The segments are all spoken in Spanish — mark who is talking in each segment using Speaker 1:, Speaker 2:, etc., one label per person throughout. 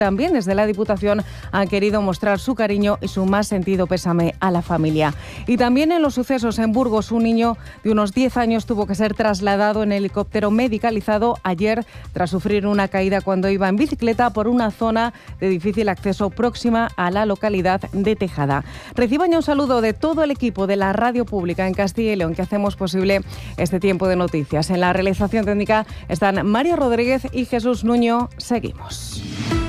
Speaker 1: También desde la Diputación han querido mostrar su cariño y su más sentido pésame a la familia. Y también en los sucesos en Burgos, un niño de unos 10 años tuvo que ser trasladado en helicóptero medicalizado ayer tras sufrir una caída cuando iba en bicicleta por una zona de difícil acceso próxima a la localidad de Tejada. Reciban ya un saludo de todo el equipo de la Radio Pública en Castilla y León que hacemos posible este tiempo de noticias. En la realización técnica están Mario Rodríguez y Jesús Nuño. Seguimos.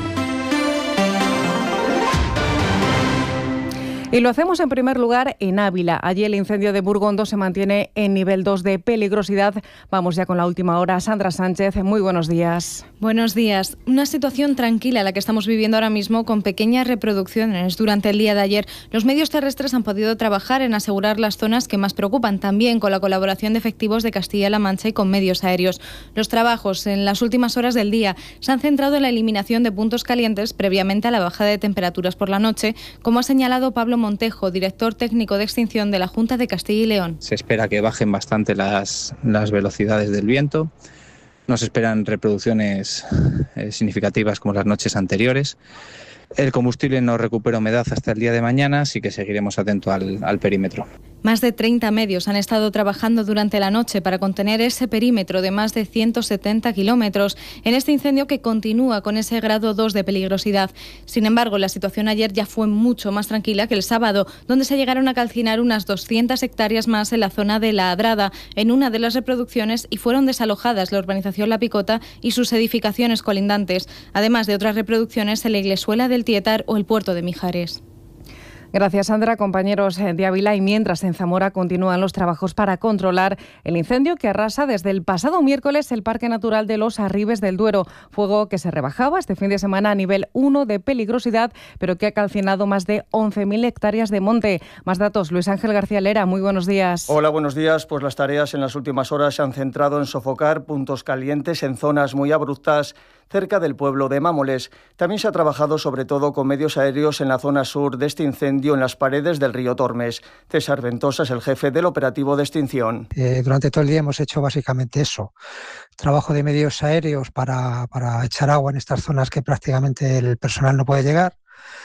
Speaker 1: Y lo hacemos en primer lugar en Ávila. Allí el incendio de Burgondo se mantiene en nivel 2 de peligrosidad. Vamos ya con la última hora. Sandra Sánchez, muy buenos días.
Speaker 2: Buenos días. Una situación tranquila la que estamos viviendo ahora mismo con pequeñas reproducciones. Durante el día de ayer, los medios terrestres han podido trabajar en asegurar las zonas que más preocupan, también con la colaboración de efectivos de Castilla-La Mancha y con medios aéreos. Los trabajos en las últimas horas del día se han centrado en la eliminación de puntos calientes previamente a la bajada de temperaturas por la noche, como ha señalado Pablo Montejo, director técnico de extinción de la Junta de Castilla y León.
Speaker 3: Se espera que bajen bastante las velocidades del viento. Nos esperan reproducciones significativas como las noches anteriores. El combustible no recupera humedad hasta el día de mañana, así que seguiremos atentos al perímetro.
Speaker 2: Más de 30 medios han estado trabajando durante la noche para contener ese perímetro de más de 170 kilómetros en este incendio que continúa con ese grado 2 de peligrosidad. Sin embargo, la situación ayer ya fue mucho más tranquila que el sábado, donde se llegaron a calcinar unas 200 hectáreas más en la zona de La Adrada, en una de las reproducciones, y fueron desalojadas la urbanización La Picota y sus edificaciones colindantes, además de otras reproducciones en la Iglesuela del Tietar o el puerto de Mijares.
Speaker 1: Gracias, Sandra. Compañeros de Ávila, y mientras en Zamora continúan los trabajos para controlar el incendio que arrasa desde el pasado miércoles el Parque Natural de los Arribes del Duero. Fuego que se rebajaba este fin de semana a nivel 1 de peligrosidad, pero que ha calcinado más de 11.000 hectáreas de monte. Más datos, Luis Ángel García Lera, muy buenos días.
Speaker 4: Hola, buenos días. Pues las tareas en las últimas horas se han centrado en sofocar puntos calientes en zonas muy abruptas cerca del pueblo de Mámoles. También se ha trabajado sobre todo con medios aéreos en la zona sur de este incendio en las paredes del río Tormes. César Ventosa es el jefe del operativo de extinción.
Speaker 5: Durante todo el día hemos hecho básicamente eso, trabajo de medios aéreos para echar agua en estas zonas que prácticamente el personal no puede llegar.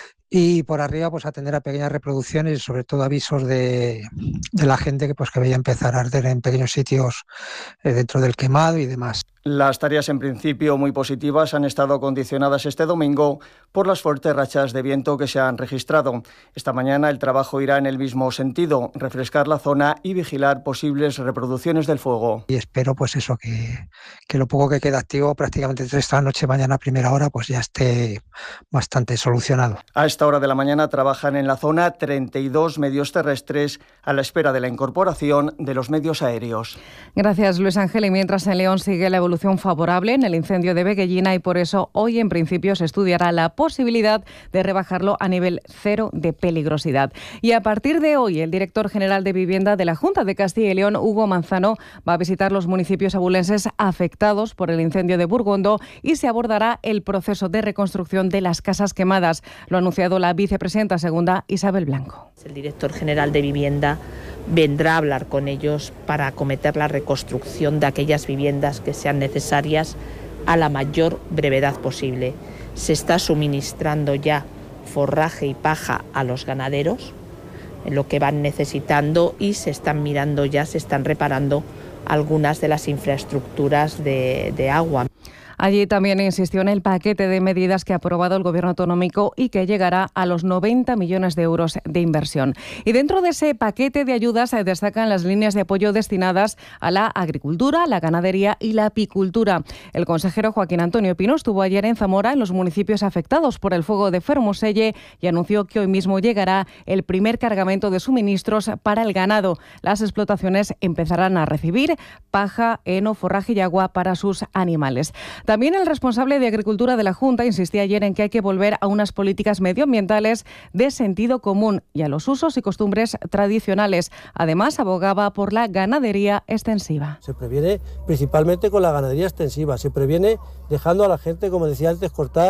Speaker 5: Y por arriba pues atender a pequeñas reproducciones y sobre todo avisos de la gente que veía empezar a arder en pequeños sitios dentro del quemado y demás.
Speaker 4: Las tareas en principio muy positivas han estado condicionadas este domingo por las fuertes rachas de viento que se han registrado. Esta mañana el trabajo irá en el mismo sentido, refrescar la zona y vigilar posibles reproducciones del fuego.
Speaker 5: Y espero pues eso, que lo poco que queda activo prácticamente desde esta noche, mañana a primera hora, pues ya esté bastante solucionado.
Speaker 4: A esta hora de la mañana trabajan en la zona 32 medios terrestres a la espera de la incorporación de los medios aéreos.
Speaker 1: Gracias, Luis Ángel. Y mientras en León sigue la evolución favorable en el incendio de Veguellina, y por eso hoy en principio se estudiará la posibilidad de rebajarlo a nivel 0 de peligrosidad. Y a partir de hoy el director general de Vivienda de la Junta de Castilla y León, Hugo Manzano, va a visitar los municipios abulenses afectados por el incendio de Burgondo y se abordará el proceso de reconstrucción de las casas quemadas. Lo ha anunciado la vicepresidenta segunda, Isabel Blanco.
Speaker 6: El director general de Vivienda vendrá a hablar con ellos para acometer la reconstrucción de aquellas viviendas que sean necesarias a la mayor brevedad posible. Se está suministrando ya forraje y paja a los ganaderos, en lo que van necesitando, y se están mirando ya, se están reparando algunas de las infraestructuras de agua.
Speaker 1: Allí también insistió en el paquete de medidas que ha aprobado el Gobierno autonómico y que llegará a los 90 millones de euros de inversión. Y dentro de ese paquete de ayudas se destacan las líneas de apoyo destinadas a la agricultura, la ganadería y la apicultura. El consejero Joaquín Antonio Pino estuvo ayer en Zamora, en los municipios afectados por el fuego de Fermoselle, y anunció que hoy mismo llegará el primer cargamento de suministros para el ganado. Las explotaciones empezarán a recibir paja, heno, forraje y agua para sus animales. También el responsable de Agricultura de la Junta insistía ayer en que hay que volver a unas políticas medioambientales de sentido común y a los usos y costumbres tradicionales. Además, abogaba por la ganadería extensiva.
Speaker 7: Se previene principalmente con la ganadería extensiva, se previene dejando a la gente, como decía antes, cortar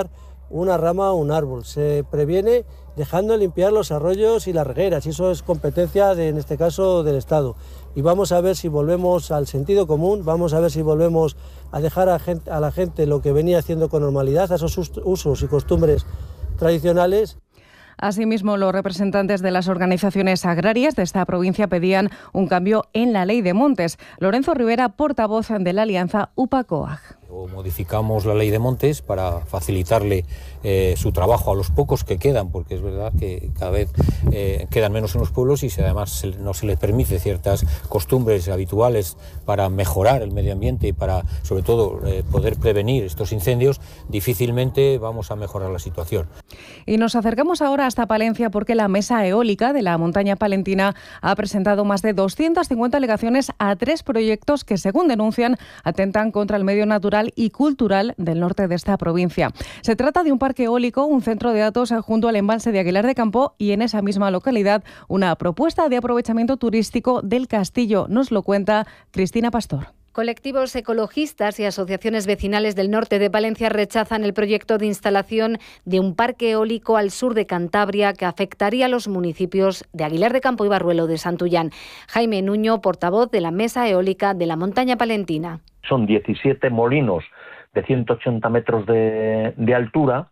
Speaker 7: una rama o un árbol. Se previene dejando de limpiar los arroyos y las regueras, y eso es competencia, en este caso, del Estado. Y vamos a ver si volvemos al sentido común, vamos a ver si volvemos a dejar a la gente lo que venía haciendo con normalidad, a esos usos y costumbres tradicionales.
Speaker 1: Asimismo, los representantes de las organizaciones agrarias de esta provincia pedían un cambio en la ley de montes. Lorenzo Rivera, portavoz de la alianza UPA-COAG.
Speaker 8: Modificamos la ley de montes para facilitarle su trabajo a los pocos que quedan, porque es verdad que cada vez quedan menos en los pueblos y si además no se les permite ciertas costumbres habituales para mejorar el medio ambiente y para, sobre todo, poder prevenir estos incendios, difícilmente vamos a mejorar la situación.
Speaker 1: Y nos acercamos ahora hasta Palencia porque la Mesa Eólica de la Montaña Palentina ha presentado más de 250 alegaciones a 3 proyectos que, según denuncian, atentan contra el medio natural y cultural del norte de esta provincia. Se trata de un parque eólico, un centro de datos junto al embalse de Aguilar de Campo y en esa misma localidad una propuesta de aprovechamiento turístico del castillo. Nos lo cuenta Cristina Pastor.
Speaker 9: Colectivos ecologistas y asociaciones vecinales del norte de Palencia rechazan el proyecto de instalación de un parque eólico al sur de Cantabria que afectaría a los municipios de Aguilar de Campo y Barruelo de Santullán. Jaime Nuño, portavoz de la Mesa Eólica de la Montaña Palentina.
Speaker 10: Son 17 molinos de 180 metros de altura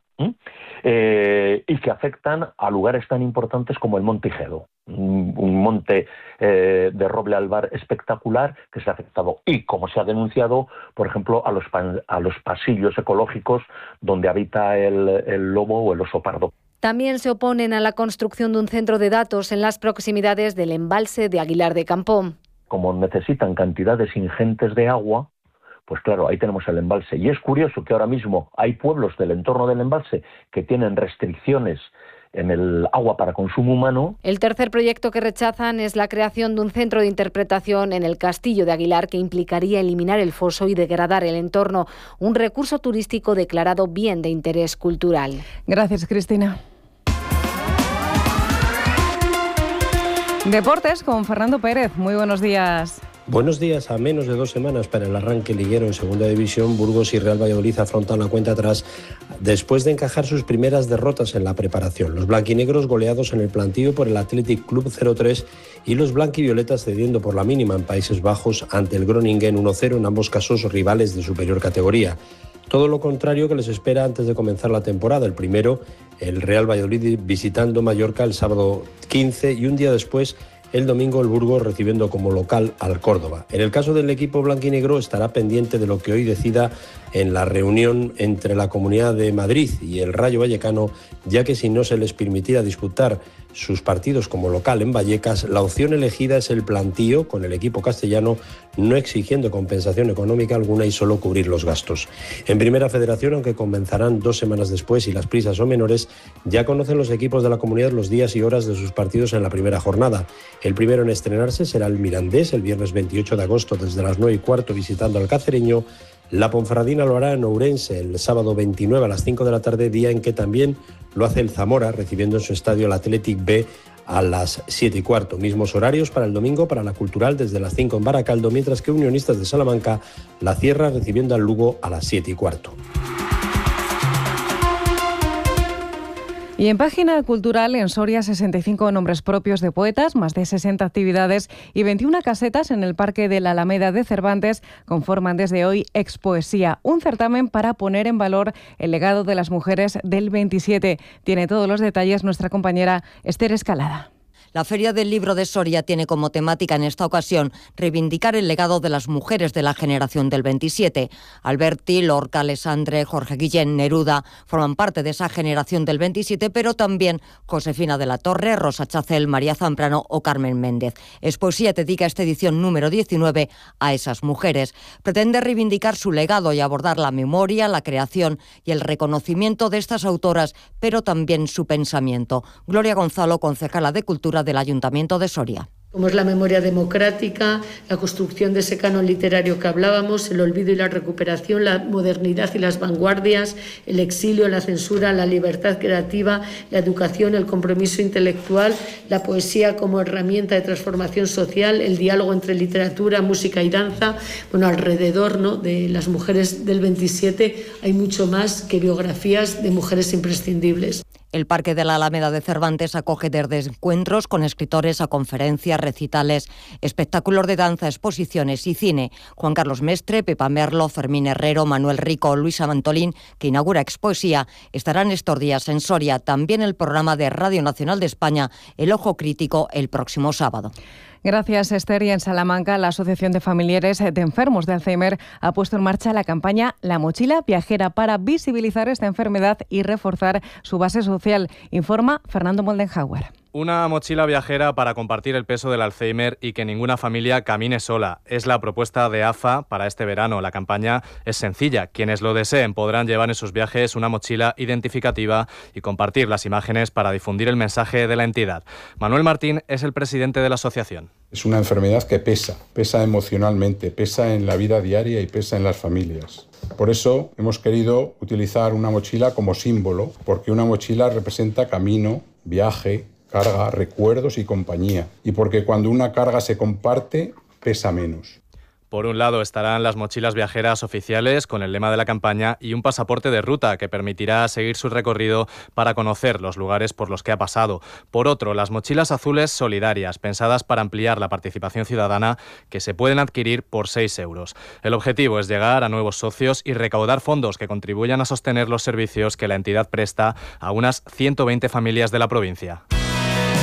Speaker 10: y que afectan a lugares tan importantes como el Monte Ijedo, un monte de roble albar espectacular que se ha afectado y, como se ha denunciado, por ejemplo, a los pasillos ecológicos donde habita el lobo o el oso pardo.
Speaker 9: También se oponen a la construcción de un centro de datos en las proximidades del embalse de Aguilar de Campo.
Speaker 10: Como necesitan cantidades ingentes de agua, pues claro, ahí tenemos el embalse. Y es curioso que ahora mismo hay pueblos del entorno del embalse que tienen restricciones en el agua para consumo humano.
Speaker 9: El tercer proyecto que rechazan es la creación de un centro de interpretación en el castillo de Aguilar que implicaría eliminar el foso y degradar el entorno, un recurso turístico declarado bien de interés cultural.
Speaker 1: Gracias, Cristina. Deportes con Fernando Pérez. Muy buenos días.
Speaker 11: Buenos días. A menos de 2 semanas para el arranque liguero en Segunda División, Burgos y Real Valladolid afrontan la cuenta atrás después de encajar sus primeras derrotas en la preparación. Los blanquinegros goleados en el plantío por el Athletic Club 0-3 y los blanquivioletas cediendo por la mínima en Países Bajos ante el Groningen 1-0, en ambos casos rivales de superior categoría. Todo lo contrario que les espera antes de comenzar la temporada. El primero, el Real Valladolid visitando Mallorca el sábado 15 y un día después, el domingo, el Burgos recibiendo como local al Córdoba. En el caso del equipo blanquinegro estará pendiente de lo que hoy decida en la reunión entre la Comunidad de Madrid y el Rayo Vallecano, ya que si no se les permitiera disputar sus partidos como local en Vallecas, la opción elegida es el plantío con el equipo castellano, no exigiendo compensación económica alguna y solo cubrir los gastos. En Primera Federación, aunque comenzarán 2 semanas después y las prisas son menores, ya conocen los equipos de la comunidad los días y horas de sus partidos en la primera jornada. El primero en estrenarse será el Mirandés el viernes 28 de agosto desde las 9:15 visitando al Cacereño. La Ponferradina lo hará en Ourense el sábado 29 a las 5 de la tarde, día en que también lo hace el Zamora, recibiendo en su estadio el Athletic B a las 7:15. Mismos horarios para el domingo para la Cultural desde las 5 en Baracaldo, mientras que Unionistas de Salamanca la cierra recibiendo al Lugo a las 7:15.
Speaker 1: Y en página cultural, en Soria, 65 nombres propios de poetas, más de 60 actividades y 21 casetas en el Parque de la Alameda de Cervantes conforman desde hoy Expoesía, un certamen para poner en valor el legado de las mujeres del 27. Tiene todos los detalles nuestra compañera Esther Escalada.
Speaker 12: La Feria del Libro de Soria tiene como temática en esta ocasión reivindicar el legado de las mujeres de la generación del 27. Alberti, Lorca, Alessandre, Jorge Guillén, Neruda forman parte de esa generación del 27, pero también Josefina de la Torre, Rosa Chacel, María Zamprano o Carmen Méndez. Expoesía dedica esta edición número 19 a esas mujeres. Pretende reivindicar su legado y abordar la memoria, la creación y el reconocimiento de estas autoras, pero también su pensamiento. Gloria Gonzalo, concejala de Cultura del Ayuntamiento de Soria.
Speaker 13: Como es la memoria democrática, la construcción de ese canon literario que hablábamos, el olvido y la recuperación, la modernidad y las vanguardias, el exilio, la censura, la libertad creativa, la educación, el compromiso intelectual, la poesía como herramienta de transformación social, el diálogo entre literatura, música y danza. Bueno, alrededor, ¿no?, de las mujeres del 27 hay mucho más que biografías de mujeres imprescindibles.
Speaker 12: El Parque de la Alameda de Cervantes acoge desde encuentros con escritores a conferencias, recitales, espectáculos de danza, exposiciones y cine. Juan Carlos Mestre, Pepa Merlo, Fermín Herrero, Manuel Rico, Luisa Mantolín, que inaugura Expoesía, estarán estos días en Soria. También el programa de Radio Nacional de España, El Ojo Crítico, el próximo sábado.
Speaker 1: Gracias, Esther. Y en Salamanca, la Asociación de Familiares de Enfermos de Alzheimer ha puesto en marcha la campaña La Mochila Viajera para visibilizar esta enfermedad y reforzar su base social. Informa Fernando Moldenhauer.
Speaker 14: Una mochila viajera para compartir el peso del Alzheimer y que ninguna familia camine sola. Es la propuesta de AFA para este verano. La campaña es sencilla. Quienes lo deseen podrán llevar en sus viajes una mochila identificativa y compartir las imágenes para difundir el mensaje de la entidad. Manuel Martín es el presidente de la asociación.
Speaker 15: Es una enfermedad que pesa emocionalmente, pesa en la vida diaria y pesa en las familias. Por eso hemos querido utilizar una mochila como símbolo, porque una mochila representa camino, viaje, carga, recuerdos y compañía. Y porque cuando una carga se comparte, pesa menos.
Speaker 14: Por un lado estarán las mochilas viajeras oficiales con el lema de la campaña y un pasaporte de ruta que permitirá seguir su recorrido para conocer los lugares por los que ha pasado. Por otro, las mochilas azules solidarias, pensadas para ampliar la participación ciudadana, que se pueden adquirir por 6 euros. El objetivo es llegar a nuevos socios y recaudar fondos que contribuyan a sostener los servicios que la entidad presta a unas 120 familias de la provincia.